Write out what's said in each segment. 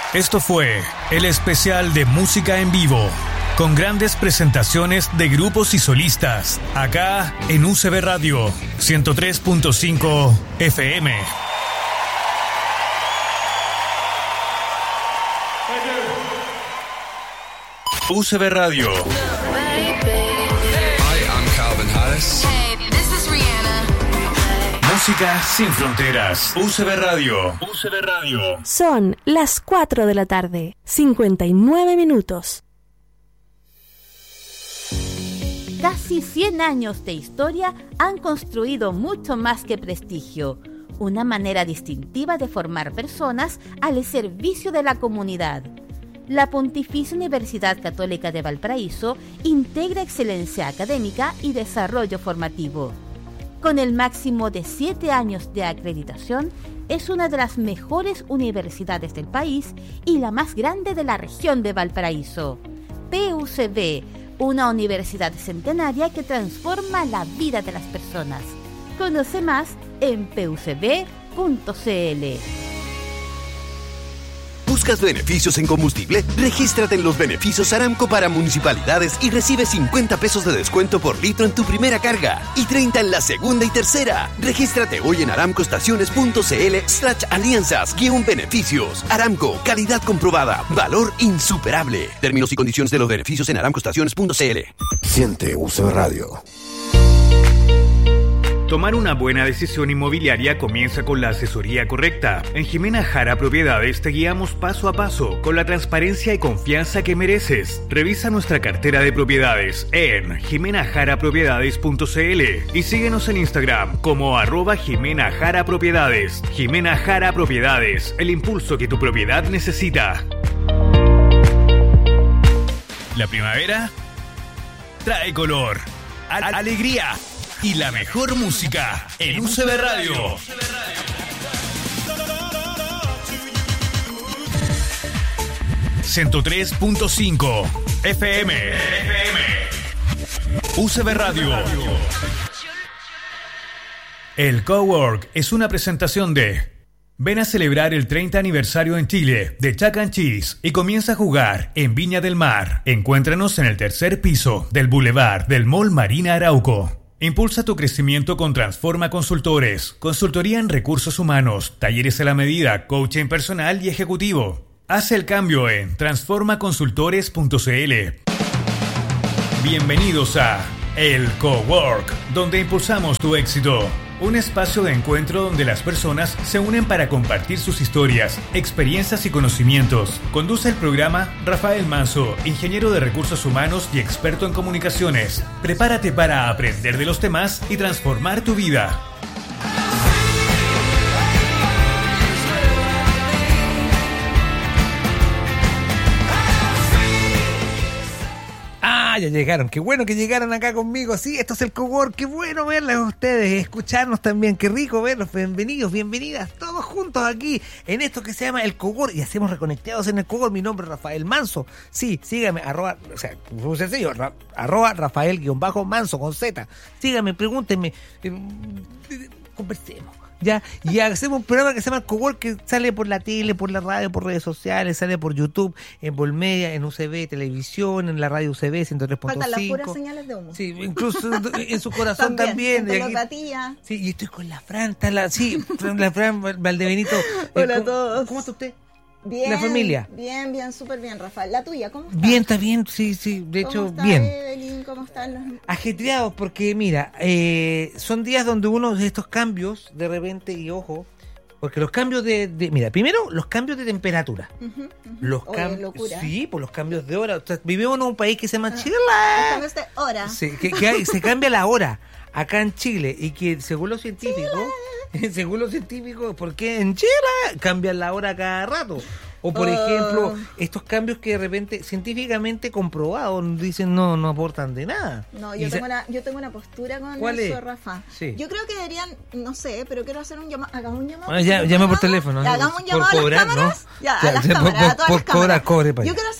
Esto fue el especial de música en vivo, con grandes presentaciones de grupos y solistas, acá en UCB Radio 103.5 FM. UCB Radio. Música sin fronteras. UCB Radio. UCB Radio. Son las 4 de la tarde, 59 minutos. Casi 100 años de historia han construido mucho más que prestigio, una manera distintiva de formar personas al servicio de la comunidad. La Pontificia Universidad Católica de Valparaíso integra excelencia académica y desarrollo formativo. Con el máximo de 7 años de acreditación, es una de las mejores universidades del país y la más grande de la región de Valparaíso. PUCB, una universidad centenaria que transforma la vida de las personas. Conoce más en pucb.cl. ¿Buscas beneficios en combustible? Regístrate en los beneficios Aramco para municipalidades y recibe 50 pesos de descuento por litro en tu primera carga y 30 en la segunda y tercera. Regístrate hoy en aramcoestaciones.cl/alianzas-beneficios. Aramco, calidad comprobada, valor insuperable. Términos y condiciones de los beneficios en aramcoestaciones.cl. Siente UCB Radio. Tomar una buena decisión inmobiliaria comienza con la asesoría correcta. En Jimena Jara Propiedades te guiamos paso a paso con la transparencia y confianza que mereces. Revisa nuestra cartera de propiedades en jimenajarapropiedades.cl y síguenos en Instagram como @JimenaJaraPropiedades. Jimena Jara Propiedades, el impulso que tu propiedad necesita. La primavera trae color, alegría y la mejor música en UCB Radio. 103.5 FM. UCB Radio. El Cowork es una presentación de: ven a celebrar el 30 aniversario en Chile de Chuck E. Cheese y comienza a jugar en Viña del Mar. Encuéntranos en el tercer piso del Boulevard del Mall Marina Arauco. Impulsa tu crecimiento con Transforma Consultores, consultoría en recursos humanos, talleres a la medida, coaching personal y ejecutivo. Haz el cambio en transformaconsultores.cl. Bienvenidos a El Cowork, donde impulsamos tu éxito. Un espacio de encuentro donde las personas se unen para compartir sus historias, experiencias y conocimientos. Conduce el programa Rafael Manso, ingeniero de recursos humanos y experto en comunicaciones. Prepárate para aprender de los demás y transformar tu vida. Ya llegaron, qué bueno que llegaron acá conmigo. Sí, esto es el Cowork, qué bueno verles a ustedes, escucharnos también, qué rico verlos. Bienvenidos, bienvenidas, todos juntos aquí en esto que se llama el Cowork y hacemos reconectados en el Cowork. Mi nombre es Rafael Manso. Sí, síganme, muy sencillo, Rafael_Manso con Z. Síganme, pregúntenme, conversemos. Ya, y hacemos un programa que se llama Cowork, que sale por la tele, por la radio, por redes sociales, sale por YouTube, en Volmedia, en UCB Televisión, en la radio UCB 103.5. Faltan las puras señales de humo. Sí, incluso en su corazón también. Sí, y estoy con la Fran, la Fran Valdebenito. Hola a todos. ¿Cómo está usted? Bien. ¿La familia? Bien, súper bien, Rafael. ¿La tuya cómo está? Bien, está bien, sí, de hecho, ¿Cómo está bien. Evelyn? ¿Cómo están los...? Ajetreados, porque mira, son días donde uno de estos cambios, de repente, y ojo, porque los cambios mira, primero, los cambios de temperatura. Los cambios... Sí, pues los cambios de hora. O sea, vivimos en un país que se llama Chile. Los cambios de hora. Sí, que se cambia la hora acá en Chile, y que según los científicos... ¿por qué en Chile cambian la hora cada rato? O por ejemplo, estos cambios que de repente científicamente comprobados dicen no aportan de nada. No, yo tengo una postura con eso, Rafa. Sí. Yo creo que deberían, no sé, pero quiero hacer un llamado. Hagamos un llamado. Bueno, llame por teléfono. Hagamos un llamado por cobrar, a las cámaras. ¿no? Ya, a las cámaras, a todas las cámaras. Cobre para yo quiero hacer un llamado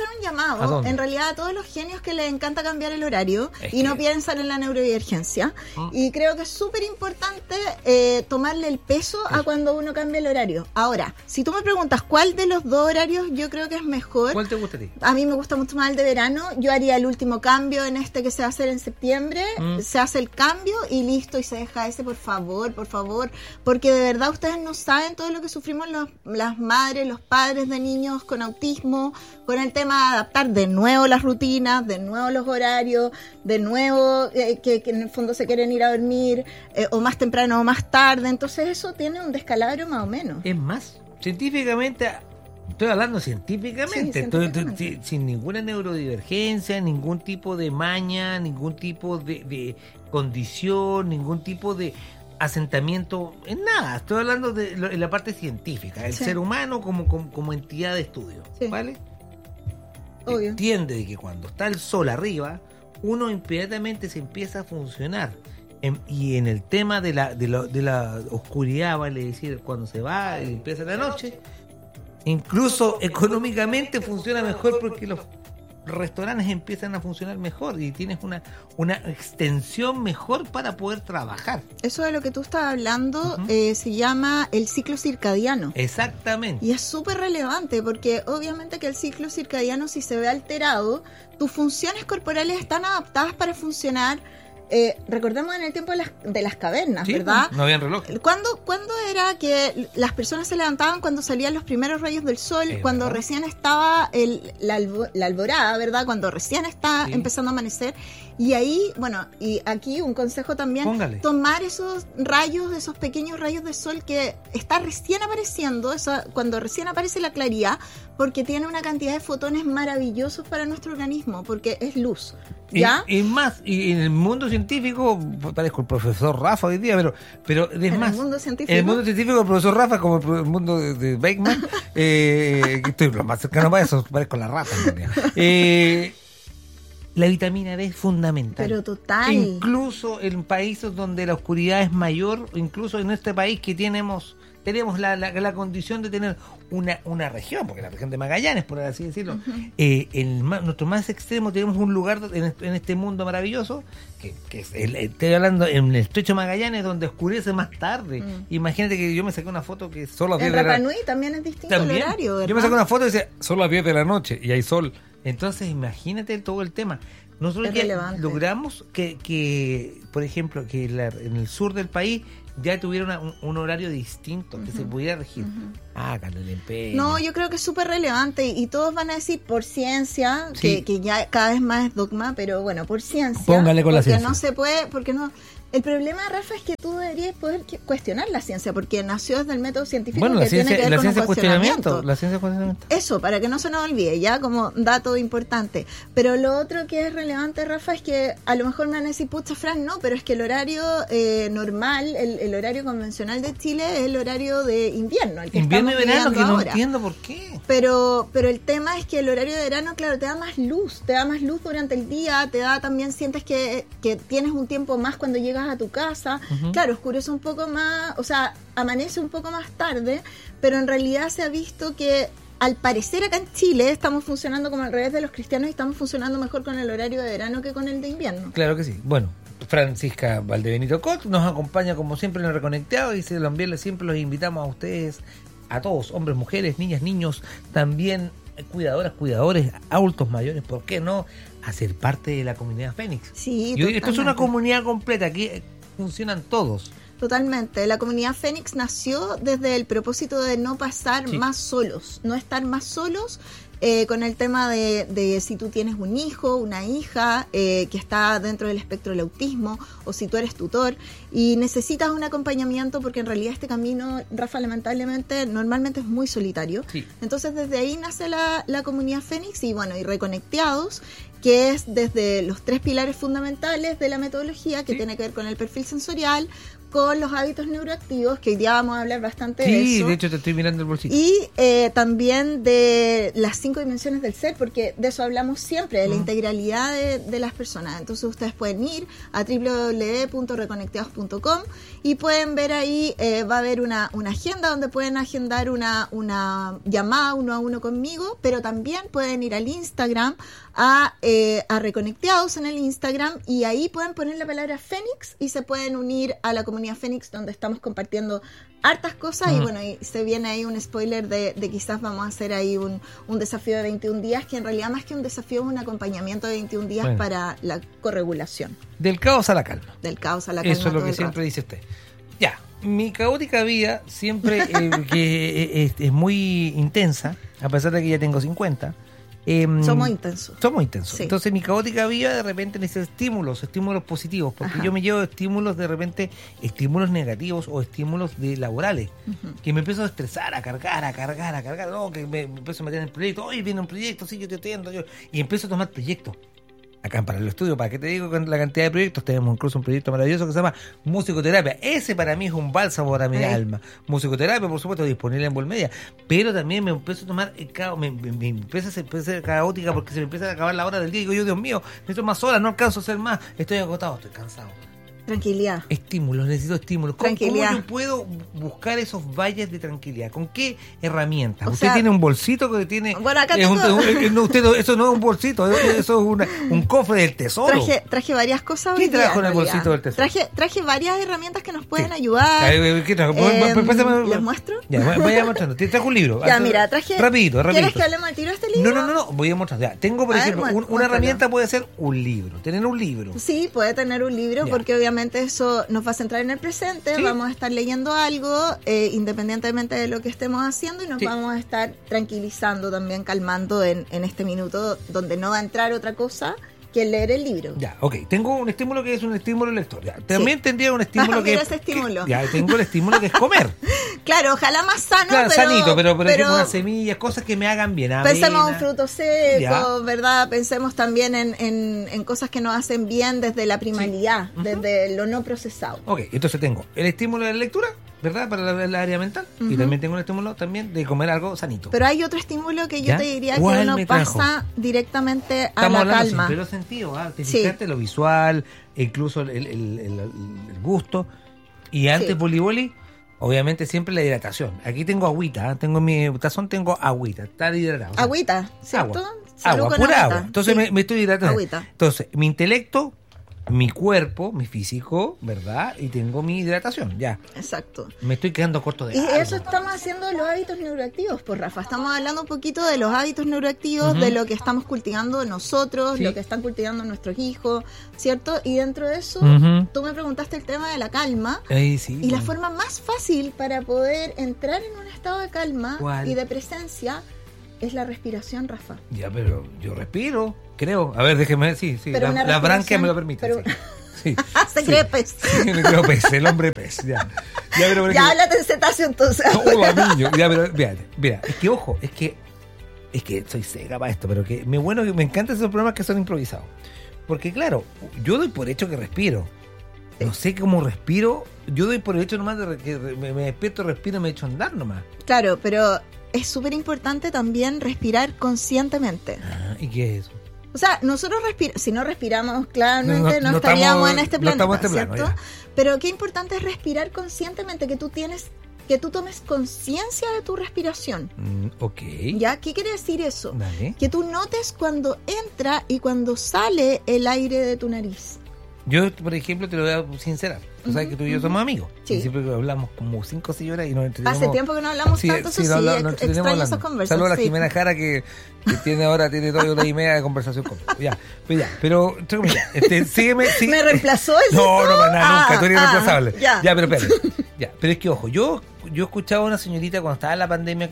llamado, en realidad, a todos los genios que les encanta cambiar el horario no piensan en la neurodivergencia. Y creo que es súper importante tomarle el peso a cuando uno cambia el horario. Ahora, si tú me preguntas cuál de los dos horarios yo creo que es mejor. ¿Cuál te gusta a ti? A mí me gusta mucho más el de verano. Yo haría el último cambio en este que se va a hacer en septiembre. Se hace el cambio y listo, y se deja ese, por favor, porque de verdad ustedes no saben todo lo que sufrimos las madres, los padres de niños con autismo, con el tema de adaptar de nuevo las rutinas, de nuevo los horarios, de nuevo que en el fondo se quieren ir a dormir o más temprano o más tarde. Entonces eso tiene un descalabro más o menos. Es más, científicamente, estoy hablando científicamente, sin ninguna neurodivergencia, ningún tipo de maña, ningún tipo de condición, ningún tipo de asentamiento en nada. Estoy hablando de la parte científica, el ser humano como entidad de estudio, ¿vale? Obvio. Entiende de que cuando está el sol arriba, uno inmediatamente se empieza a funcionar. Y en el tema de la oscuridad, vale decir, cuando se va y empieza la noche, incluso económicamente funciona mejor porque los restaurantes empiezan a funcionar mejor y tienes una extensión mejor para poder trabajar. Eso de lo que tú estás hablando se llama el ciclo circadiano. Exactamente. Y es súper relevante porque obviamente que el ciclo circadiano, si se ve alterado, tus funciones corporales están adaptadas para funcionar. Recordemos en el tiempo de las cavernas, ¿verdad? No habían reloj. ¿Cuándo era que las personas se levantaban cuando salían los primeros rayos del sol? Cuando ¿verdad? Recién estaba la alborada, ¿verdad? Cuando recién está empezando a amanecer. Y ahí, bueno, y aquí un consejo también, tomar esos rayos, esos pequeños rayos de sol que está recién apareciendo, cuando recién aparece la claridad, porque tiene una cantidad de fotones maravillosos para nuestro organismo, porque es luz. ¿Ya? Y más, y en el mundo científico, parezco el profesor Rafa hoy día, pero es más. En el mundo científico, el profesor Rafa, como el mundo de Beckman, que estoy lo más cercano para eso, parezco la rata en realidad. La vitamina D es fundamental. Pero total. Incluso en países donde la oscuridad es mayor, incluso en este país que tenemos la condición de tener una región, porque la región de Magallanes, por así decirlo, nuestro más extremo, tenemos un lugar en este mundo maravilloso, que es estoy hablando en el estrecho de Magallanes, donde oscurece más tarde. Imagínate que yo me saqué una foto que solo a 10 de la noche. En Rapa Nui también es distinto el horario, ¿verdad? Yo me saqué una foto y decía, solo a 10 de la noche, y hay sol. Entonces, imagínate todo el tema. Nosotros ya logramos que, por ejemplo, que en el sur del país ya tuviera un horario distinto, que se pudiera regir. Háganle el empeño. No, yo creo que es súper relevante y todos van a decir por ciencia, que ya cada vez más es dogma, pero bueno, por ciencia. Póngale con la ciencia. Porque no se puede, porque no... El problema, Rafa, es que tú deberías poder cuestionar la ciencia, porque nació desde el método científico que tiene que ver con un cuestionamiento. La ciencia cuestionamiento. Eso, para que no se nos olvide, ya como dato importante. Pero lo otro que es relevante, Rafa, es que a lo mejor me van a decir, pucha, Fran, no, pero es que el horario normal, el horario convencional de Chile es el horario de invierno, el que invierno y verano, que ahora. No entiendo por qué. Pero el tema es que el horario de verano, claro, te da más luz durante el día, te da también, sientes que tienes un tiempo más cuando llegas a tu casa. Claro, oscurece un poco más, o sea, amanece un poco más tarde, pero en realidad se ha visto que al parecer acá en Chile estamos funcionando como al revés de los cristianos y estamos funcionando mejor con el horario de verano que con el de invierno. Claro que sí. Bueno, Francisca Valdebenito Cot nos acompaña como siempre en el Reconectado y siempre los invitamos a ustedes, a todos, hombres, mujeres, niñas, niños, también cuidadoras, cuidadores, adultos mayores, ¿por qué no? A ser parte de la comunidad Fénix. Sí, esto es una comunidad completa, aquí funcionan todos. Totalmente. La comunidad Fénix nació desde el propósito de no pasar más solos, no estar más solos, con el tema de si tú tienes un hijo, una hija que está dentro del espectro del autismo, o si tú eres tutor y necesitas un acompañamiento, porque en realidad este camino, Rafa, lamentablemente, normalmente es muy solitario. Sí. Entonces desde ahí nace la comunidad Fénix y bueno, y Reconectados, que es desde los 3 pilares fundamentales de la metodología, que tiene que ver con el perfil sensorial, con los hábitos neuroactivos, que hoy día vamos a hablar bastante de Sí, eso. de hecho te estoy mirando el bolsillo. Y también de las 5 dimensiones del ser, porque de eso hablamos siempre, de la integralidad de las personas. Entonces ustedes pueden ir a www.reconectados.com y pueden ver ahí, va a haber una agenda donde pueden agendar una llamada 1 a 1 conmigo, pero también pueden ir al Instagram, a Reconectados en el Instagram, y ahí pueden poner la palabra Fénix y se pueden unir a la comunidad Fénix, donde estamos compartiendo hartas cosas. Y bueno, y se viene ahí un spoiler de quizás vamos a hacer ahí un desafío de 21 días, que en realidad más que un desafío es un acompañamiento de 21 días para la corregulación. Del caos a la calma. Del caos a la calma. Eso es lo que siempre dice usted. Ya, mi caótica vida siempre que es muy intensa, a pesar de que ya tengo 50. Somos intensos. Sí. Entonces mi caótica vida de repente necesita estímulos positivos, porque yo me llevo estímulos de repente, estímulos negativos o estímulos laborales, que me empiezo a estresar, a cargar, no, que me empiezo a meter en el proyecto, hoy viene un proyecto, sí, yo te entiendo, y empiezo a tomar proyectos. Acá en Paralelo Estudio, ¿para qué te digo con la cantidad de proyectos? Tenemos incluso un proyecto maravilloso que se llama Musicoterapia. Ese para mí es un bálsamo para mi alma. Musicoterapia, por supuesto, disponible en Volmedia. Pero también me empiezo a tomar, me empieza a ser caótica porque se me empieza a acabar la hora del día. Y digo yo, Dios mío, necesito más horas, no alcanzo a hacer más. Estoy agotado, estoy cansado. Tranquilidad. Necesito estímulos. ¿Cómo yo puedo buscar esos valles de tranquilidad? ¿Con qué herramientas? Usted tiene un bolsito que tiene... Bueno, acá eso no es un bolsito, eso es un cofre del tesoro. Traje varias cosas. ¿Qué trajo en el bolsito del tesoro? Traje varias herramientas que nos pueden ayudar. ¿Qué trajo? ¿Les muestro? Ya, vaya mostrando. Te trajo un libro. Ya, mira, traje... Rapidito. ¿Quieres que hablemos al tiro de este libro? No. Voy a mostrar. Ya, tengo, por ejemplo, una herramienta puede ser un libro. Tener un libro. Sí, puede tener un libro, porque obviamente eso nos va a centrar en el presente. ¿Sí? Vamos a estar leyendo algo independientemente de lo que estemos haciendo, y nos vamos a estar tranquilizando también, calmando en este minuto donde no va a entrar otra cosa que leer el libro. Ya, ok. Tengo un estímulo que es un estímulo lector. Ya. También tendría un estímulo que... ese estímulo. Ya, tengo el estímulo que es comer. Claro, ojalá más sano, claro, sanito, pero unas semillas, cosas que me hagan bien. Pensemos en frutos secos, ¿verdad? Pensemos también en cosas que nos hacen bien desde la primalidad, desde lo no procesado. Ok, entonces tengo el estímulo de la lectura, ¿verdad? Para la área mental. Y también tengo un estímulo también de comer algo sanito. Pero hay otro estímulo que yo te diría que uno pasa directamente a la calma. Siempre los sentidos, te fijaste lo visual, incluso el gusto. Y antes voleibol, obviamente siempre la hidratación. Aquí tengo agüita, tengo mi tazón, tengo agüita, está hidratado. Agüita, ¿cierto? Agua, pura agua. Entonces me estoy hidratando. Agüita. Entonces, mi intelecto, mi cuerpo, mi físico, ¿verdad? Y tengo mi hidratación, ya. Exacto. Me estoy quedando corto de agua. Y eso estamos haciendo los hábitos neuroactivos, pues, Rafa. Estamos hablando un poquito de los hábitos neuroactivos, de lo que estamos cultivando nosotros, lo que están cultivando nuestros hijos, ¿cierto? Y dentro de eso, tú me preguntaste el tema de la calma. Y la forma más fácil para poder entrar en un estado de calma y de presencia es la respiración, Rafa. Ya, pero yo respiro, creo. A ver, déjeme, la branquia me lo permite. Pero... Sí. Se cree pez. Sí, me creo pez, el hombre pez. Ya, ya háblate en cetáceo entonces. Niño. Ya, pero mira, es que ojo, es que soy cega para esto, pero que me encantan esos programas que son improvisados. Porque claro, yo doy por hecho que respiro. No sé cómo respiro, yo doy por hecho nomás de que me despierto, respiro, me echo a andar nomás. Claro, pero es súper importante también respirar conscientemente. ¿Y qué es eso? O sea, nosotros si no respiramos claramente no estaríamos en este planeta, ¿cierto? Pero qué importante es respirar conscientemente, que tú tomes conciencia de tu respiración. Ok. ¿Ya? ¿Qué quiere decir eso? Vale. Que tú notes cuando entra y cuando sale el aire de tu nariz. Yo, por ejemplo, te lo voy a sincerar. Tú sabes que tú y yo somos amigos. Sí. Y siempre hablamos como 5 o 6 horas y nos entretenemos. Hace tiempo que no hablamos tanto, extraño esas conversaciones. Saludos a la Jimena Jara que tiene 2 horas y media de conversación conmigo. Pero sígueme. ¿Me reemplazó eso? No, para nada, nunca. Tú eres irreemplazable. Ya, pero espérate. Pero es que, ojo, yo escuchaba a una señorita cuando estaba en la pandemia que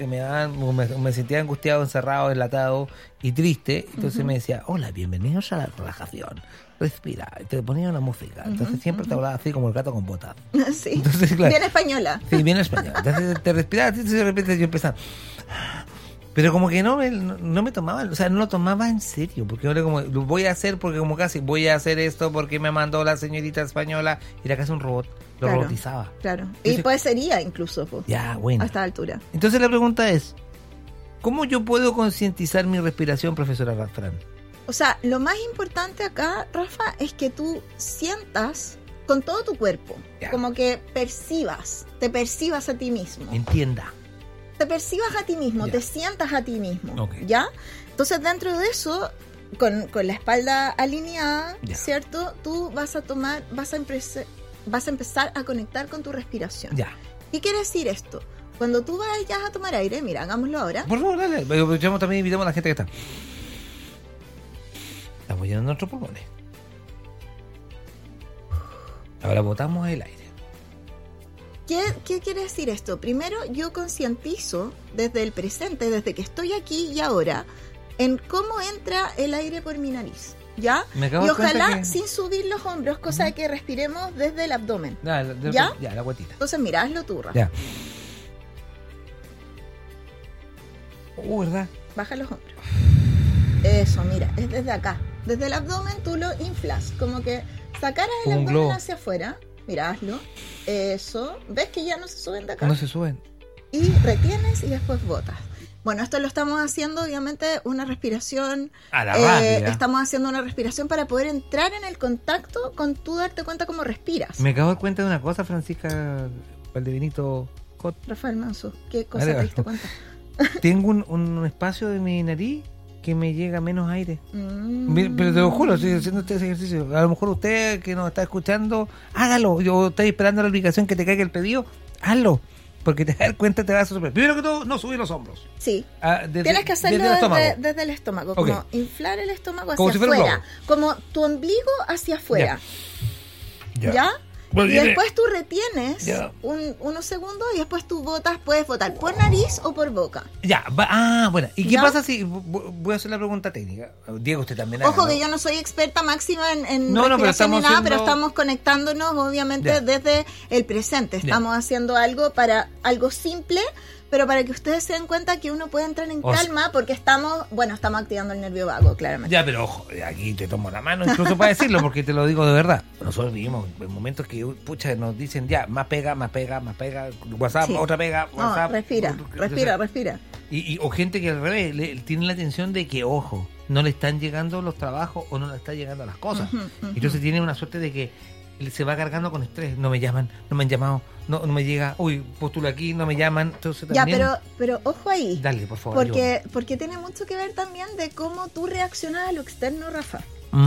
me sentía angustiado, encerrado, enlatado y triste. Entonces me decía, hola, bienvenidos a la relajación. Respira, te ponía una música. Entonces siempre te hablaba así como el gato con botas. Sí. Entonces, claro, bien española. Sí, bien española. Entonces te respiraba y de repente yo empezaba. Pero como que no me tomaba, o sea, no lo tomaba en serio, porque ahora como lo voy a hacer porque como casi voy a hacer esto porque me mandó la señorita española, era casi un robot, lo robotizaba. Claro, Entonces, y pues sería incluso, po, ya, bueno. a esta altura. Entonces la pregunta es, ¿cómo yo puedo concientizar mi respiración, profesora Fran? O sea, lo más importante acá, Rafa, es que tú sientas con todo tu cuerpo, Ya. como que te percibas a ti mismo. Entienda. Te percibas a ti mismo, Ya. te sientas a ti mismo, Ok. ¿ya? Entonces dentro de eso, con la espalda alineada, Ya. ¿cierto? Tú vas a empezar a conectar con tu respiración. Ya. ¿Qué quiere decir esto? Cuando tú vayas a tomar aire, mira, hagámoslo ahora. Por favor, dale. Aprovechamos también, invitamos a la gente que está. Estamos llenando nuestros pulmones. Ahora botamos el aire. ¿Qué quiere decir esto? Primero, yo concientizo desde el presente, desde que estoy aquí y ahora, en cómo entra el aire por mi nariz, ¿ya? Me acabo Y de dar cuenta ojalá que- sin subir los hombros, cosa de que respiremos desde el abdomen. ¿Ya? ¿Ya? La guatita. Entonces, mira, hazlo tú, Rafa. Ya. ¿Verdad? Baja los hombros. Eso, mira, es desde acá. Desde el abdomen tú lo inflas, como que sacaras el Como un abdomen globo. hacia afuera. Mira, hazlo. Eso. ¿Ves que ya no se suben de acá? No se suben. Y retienes y después botas. Bueno, esto lo estamos haciendo, obviamente, una respiración. A la rápida. Estamos haciendo una respiración para poder entrar en el contacto con tú darte cuenta cómo respiras. Me acabo de dar cuenta de una cosa, Francisca Valdebenito Cot. Rafael Manso, ¿qué cosa Vale, te diste vale. cuenta? Tengo un espacio de mi nariz que me llega menos aire. Mm. Pero te lo juro, estoy haciendo este ejercicio. A lo mejor usted que nos está escuchando, hágalo. Yo estoy esperando la aplicación que te caiga el pedido, hazlo. Porque te vas a dar cuenta, te vas a sorprender. Primero que todo, no subir los hombros. Sí. Desde- Tienes que hacerlo desde el estómago. desde el estómago, Ok. como inflar el estómago Como hacia si fuera un afuera, como tu ombligo hacia afuera, Ya. ¿ya? Bueno, Y viene- después tú retienes Ya. unos segundos y después tú puedes votar por nariz o por boca. Ya, bueno. ¿Y qué ¿Ya? pasa si voy a hacer la pregunta técnica? Diego, usted también. Ojo haga, que ¿no? yo no soy experta máxima en No, pero respiración estamos ni nada, haciendo- pero estamos conectándonos obviamente Ya. desde el presente. Estamos haciendo algo simple, pero para que ustedes se den cuenta que uno puede entrar en O sea- calma porque estamos activando el nervio vago, claramente. Ya, pero ojo, aquí te tomo la mano incluso para decirlo, porque te lo digo de verdad. Nosotros vivimos en momentos que, pucha, nos dicen ya, más pega, WhatsApp, Sí. otra pega, No, WhatsApp. respira. O gente que al revés tiene la atención de que, ojo, no le están llegando los trabajos o no le están llegando las cosas. Ujú, ujú. Entonces tiene una suerte de que se va cargando con estrés. No me llaman, no me han llamado, no me llega, uy, postulo aquí, no me llaman. Entonces Ya, también... pero ojo ahí. Dale, por favor. Porque tiene mucho que ver también de cómo tú reaccionas a lo externo, Rafa.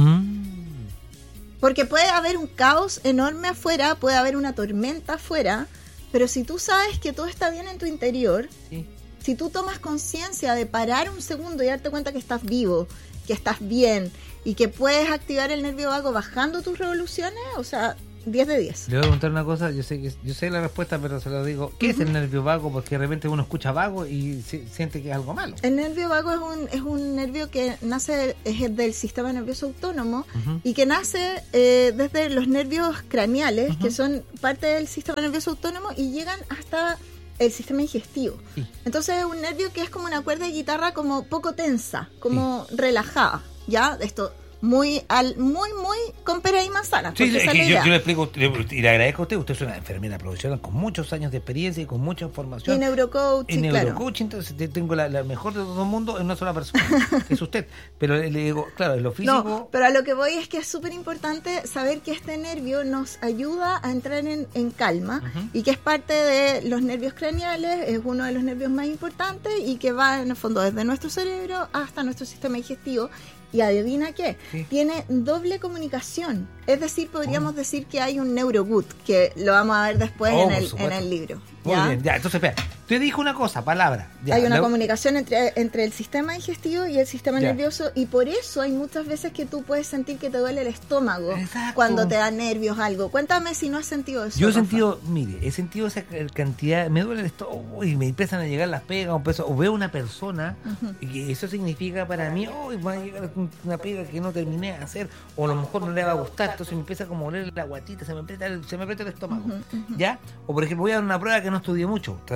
Porque puede haber un caos enorme afuera, puede haber una tormenta afuera, pero si tú sabes que todo está bien en tu interior, Sí. si tú tomas conciencia de parar un segundo y darte cuenta que estás vivo, que estás bien y que puedes activar el nervio vago bajando tus revoluciones, o sea, 10 de 10. Le voy a preguntar una cosa, yo sé la respuesta, pero se lo digo. ¿Qué es el nervio vago? Porque de repente uno escucha vago y siente que es algo malo. El nervio vago es un nervio que nace es del sistema nervioso autónomo Ujú. y que nace desde los nervios craneales, que son parte del sistema nervioso autónomo y llegan hasta el sistema digestivo. Sí. Entonces es un nervio que es como una cuerda de guitarra como poco tensa, como relajada, ¿ya? Esto muy con pera y manzana. Sí, porque es esa es que la yo idea. le explico y le agradezco a usted. Usted es una enfermera profesional con muchos años de experiencia y con mucha Y formación. neurocoaching, En claro. neurocoaching, entonces tengo la mejor de todo el mundo en una sola persona, que es usted. Pero le digo, claro, en lo físico... No, pero a lo que voy es que es súper importante saber que este nervio nos ayuda a entrar en calma y que es parte de los nervios craneales, es uno de los nervios más importantes y que va en el fondo desde nuestro cerebro hasta nuestro sistema digestivo. Y adivina qué, Sí. tiene doble comunicación. Es decir, podríamos decir que hay un neurogut, que lo vamos a ver después Oh, en por el supuesto. libro. Muy ¿ya? bien, ya, entonces espera. Usted dijo una cosa, palabra. Ya, Hay una luego- comunicación entre el sistema digestivo y el sistema Ya. nervioso y por eso hay muchas veces que tú puedes sentir que te duele el estómago Exacto. cuando te da nervios algo. Cuéntame si no has sentido eso. Yo he Rafa. sentido, mire, he sentido esa cantidad, me duele el estómago y me empiezan a llegar las pegas, o veo una persona y eso significa para mí, va a llegar una pega que no terminé de hacer, o a lo mejor no le va a gustar, entonces me empieza como a oler la guatita, se me aprieta el estómago, ¿ya? O por ejemplo, voy a dar una prueba que no estudié mucho, te ruego para usted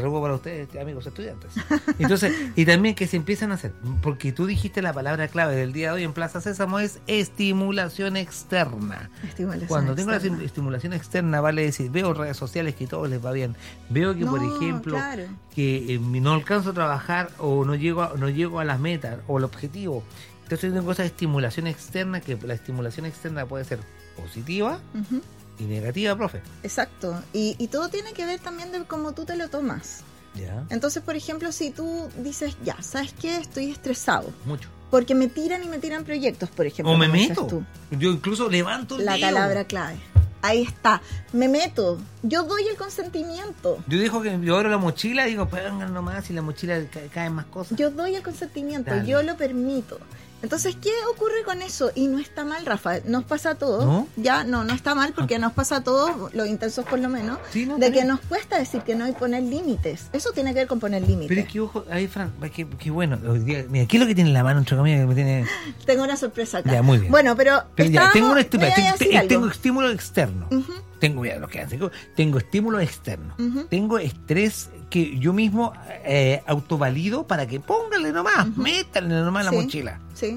ustedes, amigos estudiantes. Entonces, y también que se empiezan a hacer, porque tú dijiste la palabra clave del día de hoy en Plaza Sésamo es estimulación externa. Cuando tengo la estimulación externa, vale decir, veo redes sociales que todo les va bien. Veo que, por ejemplo, que no alcanzo a trabajar o no llego a las metas o al objetivo. Entonces tengo cosas de estimulación externa, que la estimulación externa puede ser positiva y negativa, profe. Exacto. Y todo tiene que ver también de cómo tú te lo tomas. Ya. Entonces, por ejemplo, si tú dices, ya, ¿sabes qué? Estoy estresado. Mucho. Porque me tiran proyectos, por ejemplo. O me meto. Tú. Yo incluso levanto el dedo. La palabra clave. Ahí está. Me meto. Yo doy el consentimiento. Yo digo que yo abro la mochila y digo, pongan nomás, y la mochila caen más cosas. Yo doy el consentimiento. Dale. Yo lo permito. Entonces, ¿qué ocurre con eso? Y no está mal, Rafa, nos pasa a todos. ¿No? Ya, no está mal porque nos pasa a todos, los intensos por lo menos, sí, no, de que nos cuesta decir que no y poner límites. Eso tiene que ver con poner límites. Pero es que, ojo, ahí, Fran, qué bueno. Hoy día, mira, ¿qué es lo que tiene en la mano, entre comillas, que me tiene...? Tengo una sorpresa acá. Ya, muy bien. Bueno, pero ya, tengo tengo estímulo externo. Tengo estímulo externo. Tengo estrés que yo mismo autovalido para que póngale nomás, métale nomás la mochila. Sí.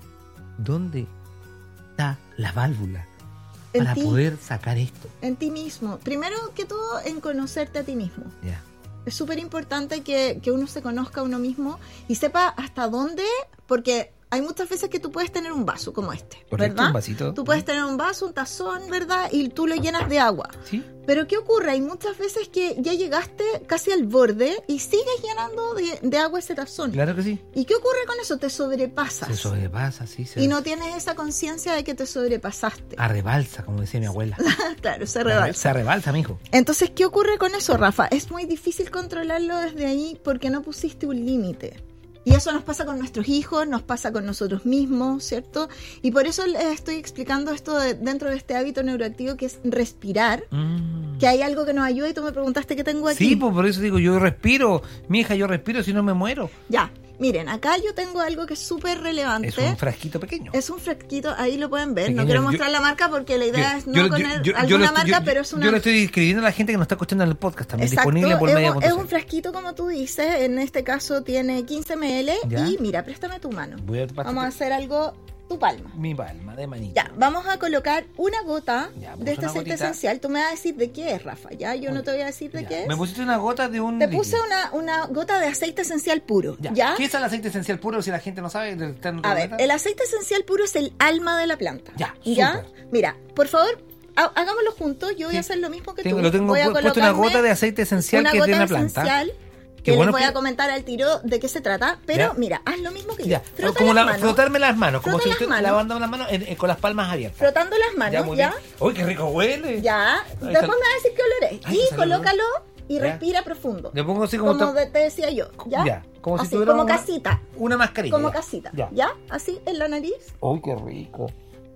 ¿Dónde está la válvula para poder sacar esto? En ti mismo. Primero que todo, en conocerte a ti mismo. Ya. Es súper importante que uno se conozca a uno mismo y sepa hasta dónde, porque hay muchas veces que tú puedes tener un vaso como este, correcto, ¿verdad? Un vasito. Tú puedes tener un vaso, un tazón, ¿verdad? Y tú lo llenas de agua. Sí. Pero ¿qué ocurre? Hay muchas veces que ya llegaste casi al borde y sigues llenando de agua ese tazón. Claro que sí. ¿Y qué ocurre con eso? Te sobrepasas. Se sobrepasa, sí. Y no tienes esa conciencia de que te sobrepasaste. Rebalsa, como decía mi abuela. Claro, se rebalsa. Se rebalsa, mijo. Entonces, ¿qué ocurre con eso, Rafa? Es muy difícil controlarlo desde ahí porque no pusiste un límite. Y eso nos pasa con nuestros hijos, nos pasa con nosotros mismos, ¿cierto? Y por eso les estoy explicando esto dentro de este hábito neuroactivo que es respirar, que hay algo que nos ayuda y tú me preguntaste qué tengo aquí. Sí, pues por eso digo, yo respiro, mija, yo respiro, si no me muero. Ya, miren, acá yo tengo algo que es súper relevante. Es un frasquito pequeño. Es un frasquito, ahí lo pueden ver. Pequeño, no quiero mostrar la marca porque la idea es no poner alguna marca, pero es una... Yo lo estoy escribiendo a la gente que nos está escuchando en el podcast también. Exacto, Disponible por media. Es un frasquito como tú dices, en este caso tiene 15 ml y mira, préstame tu mano. Vamos a hacer algo, tu palma. Mi palma, de manita. Ya, vamos a colocar una gota de este aceite esencial. Tú me vas a decir de qué es, Rafa, ¿ya? Yo no te voy a decir de qué es. Me pusiste una gota de un... Te puse una gota de aceite esencial puro, ¿ya? ¿Qué es el aceite esencial puro si la gente no sabe? A ver, el aceite esencial puro es el alma de la planta. Ya, ¿ya? Mira, por favor, hagámoslo juntos. Yo voy a hacer lo mismo que tú. Lo tengo puesto una gota de aceite esencial que es de una planta. Que les voy a comentar al tiro de qué se trata, pero mira, haz lo mismo que yo. Frotarme las manos, como si estoy lavando las manos con las palmas abiertas. Frotando las manos, ¿ya? ¡Uy, qué rico huele! Ya, después me vas a decir qué olor es. Y colócalo y respira profundo. Le pongo así como te decía yo, ¿ya? Ya, como así, si tuviera como casita. Una mascarilla. Como casita, ¿ya? Así, en la nariz. ¡Uy, qué rico!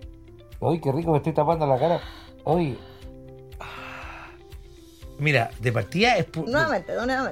¡Uy, qué rico! Me estoy tapando la cara. ¡Uy! Mira, de partida es... Nuevamente.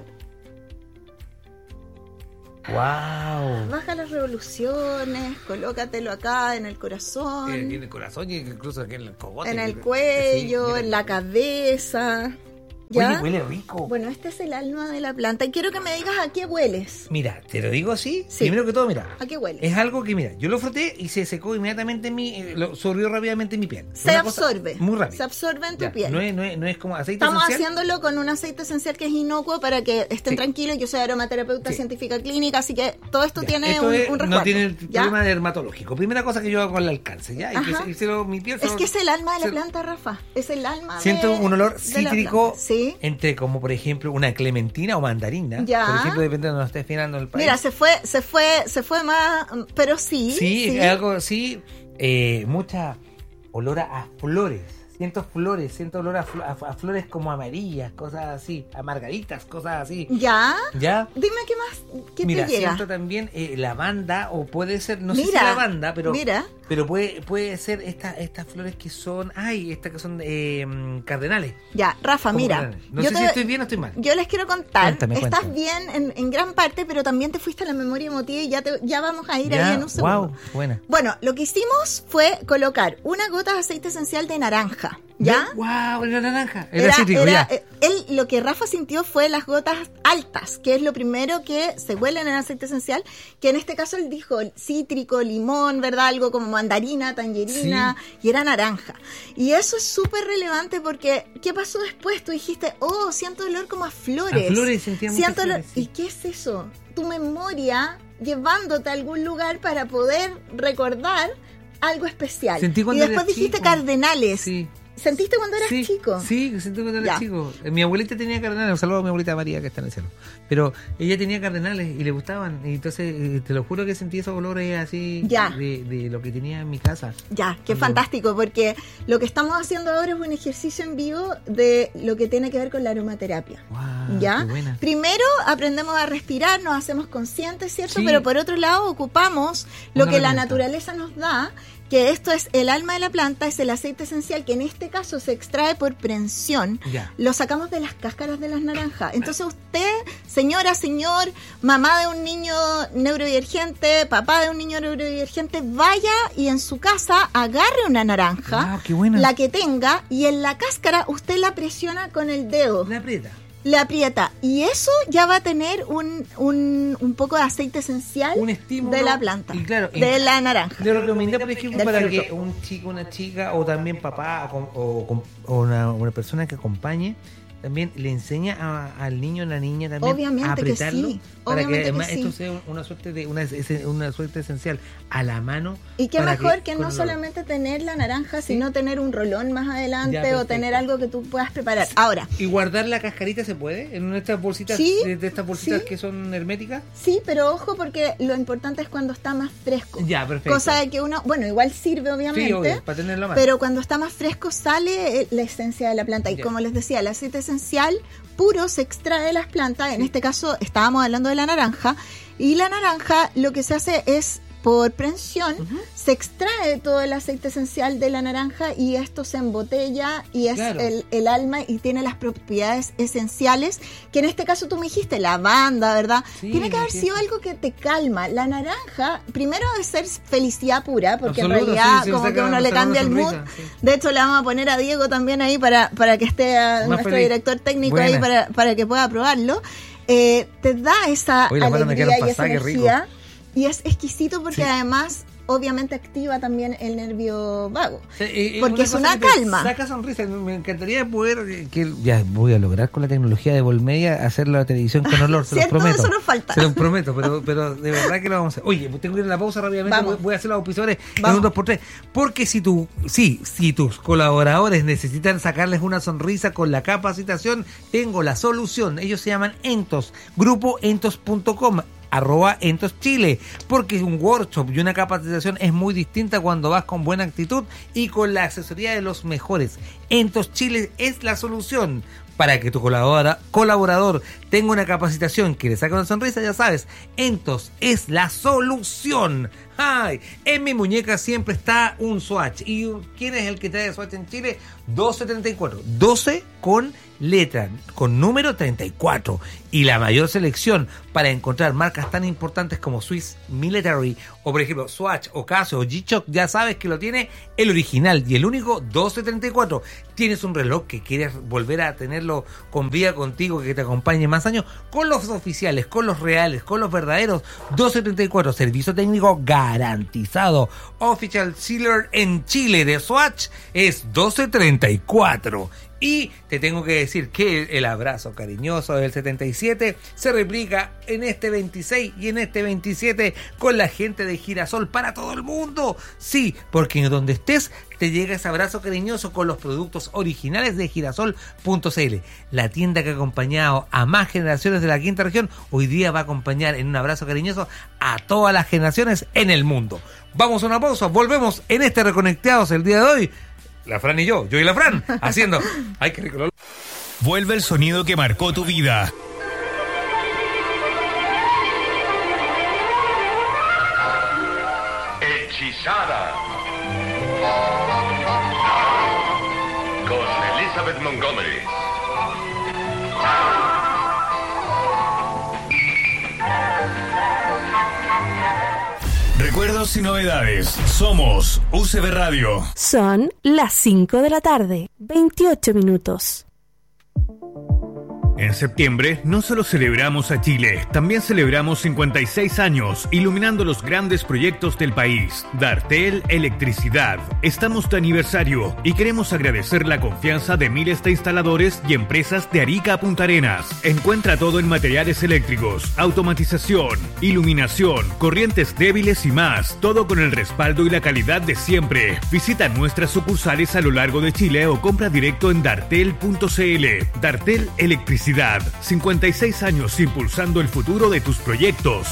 ¡Wow! Baja las revoluciones, colócatelo acá en el corazón. En el corazón y incluso aquí en el cogote. En el cuello, en la cabeza. ¿Ya? Oye, huele rico. Bueno, este es el alma de la planta y quiero que me digas a qué hueles. Mira, te lo digo así. Primero que todo, mira. ¿A qué hueles? Es algo que, mira, yo lo froté y se secó inmediatamente lo absorbió rápidamente en mi piel. Se absorbe. Muy rápido. Se absorbe en tu piel. No es como aceite Estamos esencial. haciéndolo con un aceite esencial que es inocuo para que estén tranquilos. Yo soy aromaterapeuta científica clínica, así que todo esto tiene un resguardo. No tiene el problema dermatológico. Primera cosa que yo hago con el alcance, ¿ya? Mi piel es que es el alma de la planta, Rafa. Es el alma Siento un olor cítrico entre como por ejemplo una clementina o mandarina. Ya. Por ejemplo, depende de donde estés mirando el país. Mira, se fue más, pero sí. Sí, algo así, mucha olor a flores. Siento olor a flores como amarillas, cosas así, a margaritas, cosas así. ¿Ya? Dime qué más, ¿qué mira, te llega? Siento también lavanda, o puede ser, no sé si lavanda, pero puede ser estas flores que son, estas que son cardenales. Ya, Rafa, mira. Cardenales. No sé si estoy bien o estoy mal. Yo les quiero contar, Cuéntame. Estás bien en gran parte, pero también te fuiste a la memoria emotiva y ya vamos a ir ahí en un segundo. Wow, buena. Bueno, lo que hicimos fue colocar una gota de aceite esencial de naranja. ¿Ya? ¡Wow! Era naranja. Era cítrico, ya. Él, lo que Rafa sintió fue las gotas altas, que es lo primero que se huelen en el aceite esencial, que en este caso él dijo cítrico, limón, ¿verdad? Algo como mandarina, tangerina, y era naranja. Y eso es súper relevante porque, ¿qué pasó después? Tú dijiste, oh, siento olor como a flores. A flores, sentía muchas flores, sí. ¿Y qué es eso? Tu memoria llevándote a algún lugar para poder recordar algo especial. Sentí cuando y después era dijiste chico. Cardenales. Sí. ¿Sentiste cuando eras chico? Sí, sentí cuando era chico. Mi abuelita tenía cardenales. Un saludo a mi abuelita María, que está en el cielo. Pero ella tenía cardenales y le gustaban. Y entonces, te lo juro que sentí esos olores así de lo que tenía en mi casa. Ya, qué fantástico, porque lo que estamos haciendo ahora es un ejercicio en vivo de lo que tiene que ver con la aromaterapia. Wow, ¿Ya? qué buena. Primero aprendemos a respirar, nos hacemos conscientes, ¿cierto? Sí. Pero por otro lado ocupamos lo Una que la herramienta. naturaleza nos da, que esto es el alma de la planta, es el aceite esencial, que en este caso se extrae por prensión. Ya. Lo sacamos de las cáscaras de las naranjas. Entonces usted, señora, señor, mamá de un niño neurodivergente, papá de un niño neurodivergente, vaya y en su casa agarre una naranja, Wow, qué buena. la que tenga, y en la cáscara usted la presiona con el dedo. La aprieta. Le aprieta, y eso ya va a tener un poco de aceite esencial Un estímulo. de la planta, Y claro, de la naranja. Lo recomendé, por ejemplo, Del para fruto. que un chico, una chica, o también papá, o una persona que acompañe, también le enseña al niño o la niña también Obviamente a que apretarlo, sí, para que obviamente que además sí. esto sea una suerte de una suerte esencial a la mano. Y qué para mejor que con no olor. solamente tener la naranja, sino tener un rolón más adelante Ya, o perfecto. tener algo que tú puedas preparar. Ahora, ¿Y guardar la cascarita se puede? ¿En una de estas bolsitas, Sí, de estas bolsitas sí. que son herméticas? sí, pero ojo porque lo importante es cuando está más fresco. Ya, perfecto. Cosa de que uno, bueno, igual sirve obviamente, Sí, obvio, para tenerlo más. pero cuando está más fresco sale la esencia de la planta. Y Ya. como les decía, el aceite esencial puro se extrae de las plantas. En este caso estábamos hablando de la naranja. Y la naranja lo que se hace es, por prensión, se extrae todo el aceite esencial de la naranja y esto se embotella y es Claro. el alma y tiene las propiedades esenciales, que en este caso tú me dijiste, lavanda, ¿verdad? Sí, Tiene que haber sí. sido algo que te calma. La naranja, primero debe ser felicidad pura, porque Absoluto, en realidad sí, como saca- que uno le saca cambia el una mood. sonrisa, sí. De hecho, le vamos a poner a Diego también ahí para que esté nuestro feliz. director técnico Buena. ahí para que pueda probarlo. Te da esa Oye, las ganas me alegría quieren y esa pasar, qué rico. energía. Y es exquisito porque Sí. además obviamente activa también el nervio vago. Sí, Porque es cosa una que te calma. Saca sonrisa. Me encantaría poder ya voy a lograr con la tecnología de Volmedia hacer la televisión con olor, se los ¿Cierto? prometo. Eso nos falta. Se los prometo, pero de verdad que lo vamos a hacer. Oye, tengo que ir a la pausa rápidamente. Vamos. Voy a hacer los auspiciadores en Vamos. un 2x3. Porque si tus colaboradores necesitan sacarles una sonrisa con la capacitación, tengo la solución. Ellos se llaman Entos, grupoentos.com. @entoschile, porque un workshop y una capacitación es muy distinta cuando vas con buena actitud y con la asesoría de los mejores. Entos Chile es la solución para que tu colaborador tenga una capacitación que le saque una sonrisa. Ya sabes, Entos es la solución. ¡Ay! En mi muñeca siempre está un Swatch. ¿Y quién es el que trae Swatch en Chile? 1234. 12 con letra, con número 34. Y la mayor selección para encontrar marcas tan importantes como Swiss Military o por ejemplo Swatch o Casio o G-Shock, ya sabes que lo tiene el original y el único 1234. Tienes un reloj que quieres volver a tenerlo con vida contigo, que te acompañe más años, con los oficiales, con los reales, con los verdaderos. 1234, servicio técnico garantizado. Official Sealer en Chile de Swatch es 1234. Y te tengo que decir que el abrazo cariñoso del 77 se replica en este 26 y en este 27 con la gente de Girasol para todo el mundo. Sí, porque en donde estés te llega ese abrazo cariñoso con los productos originales de girasol.cl. La tienda que ha acompañado a más generaciones de la quinta región, hoy día va a acompañar en un abrazo cariñoso a todas las generaciones en el mundo. Vamos a una pausa, volvemos en este Reconectados el día de hoy. La Fran y yo y la Fran, haciendo... ¡Ay, qué rico! Vuelve el sonido que marcó tu vida. Hechizada. Con Elizabeth Montgomery. Recuerdos y novedades. Somos UCB Radio. Son las 5 de la tarde, 28 minutos. En septiembre no solo celebramos a Chile, también celebramos 56 años iluminando los grandes proyectos del país. Dartel Electricidad. Estamos de aniversario y queremos agradecer la confianza de miles de instaladores y empresas de Arica a Punta Arenas. Encuentra todo en materiales eléctricos, automatización, iluminación, corrientes débiles y más. Todo con el respaldo y la calidad de siempre. Visita nuestras sucursales a lo largo de Chile o compra directo en dartel.cl. Dartel Electricidad. 56 años impulsando el futuro de tus proyectos.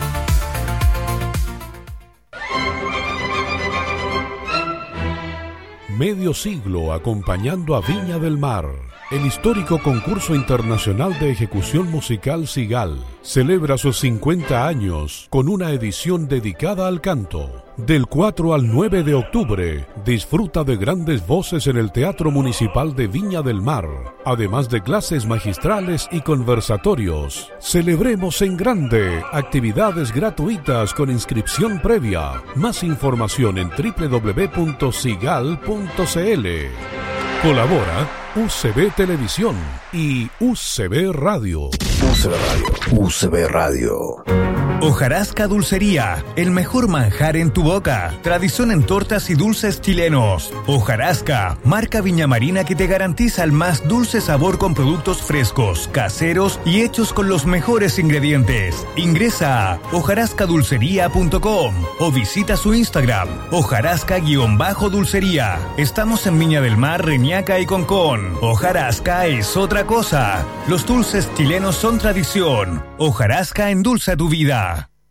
Medio siglo acompañando a Viña del Mar. El histórico concurso internacional de ejecución musical Sigal celebra sus 50 años con una edición dedicada al canto. Del 4 al 9 de octubre, disfruta de grandes voces en el Teatro Municipal de Viña del Mar, además de clases magistrales y conversatorios. Celebremos en grande, actividades gratuitas con inscripción previa. Más información en www.sigal.cl. Colabora UCB Televisión y UCB Radio. UCB Radio. UCB Radio. Hojarasca Dulcería, el mejor manjar en tu boca. Tradición en tortas y dulces chilenos. Hojarasca, marca viñamarina que te garantiza el más dulce sabor con productos frescos, caseros y hechos con los mejores ingredientes. Ingresa a hojarascadulcería.com o visita su Instagram, hojarasca_dulcería. Estamos en Viña del Mar, Reñaca y Concón. Hojarasca es otra cosa. Los dulces chilenos son tradición. Hojarasca endulza tu vida.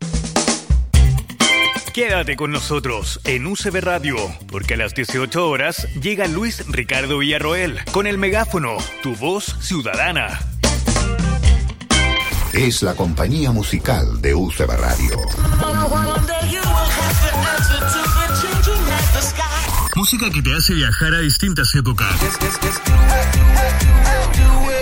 Quédate con nosotros en UCB Radio, porque a las 18 horas llega Luis Ricardo Villarroel con el megáfono, tu voz ciudadana. Es la compañía musical de UCB Radio. Música que te hace viajar a distintas épocas.